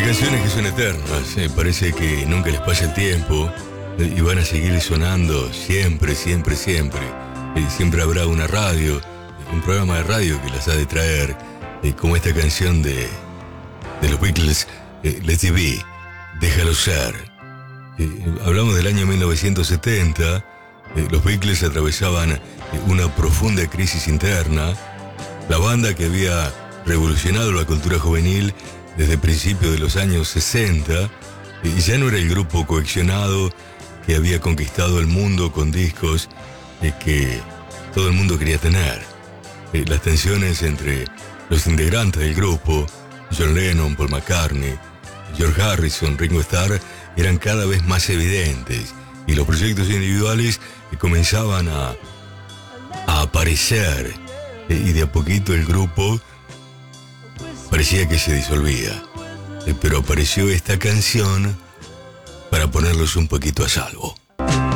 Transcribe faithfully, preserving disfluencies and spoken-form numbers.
canciones que son eternas, eh, parece que nunca les pasa el tiempo eh, y van a seguir sonando siempre, siempre, siempre. Eh, siempre habrá una radio, un programa de radio que las ha de traer, eh, como esta canción de, de los Beatles, eh, Let It Be, Déjalo Ser. Eh, hablamos del año mil novecientos setenta, eh, los Beatles atravesaban eh, una profunda crisis interna. La banda que había revolucionado la cultura juvenil desde principios de los años sesenta, y ya no era el grupo cohesionado que había conquistado el mundo con discos eh, que todo el mundo quería tener. Eh, las tensiones entre los integrantes del grupo, John Lennon, Paul McCartney, George Harrison, Ringo Starr, eran cada vez más evidentes, y los proyectos individuales eh, comenzaban a, a aparecer, eh, y de a poquito el grupo parecía que se disolvía, pero apareció esta canción para ponerlos un poquito a salvo.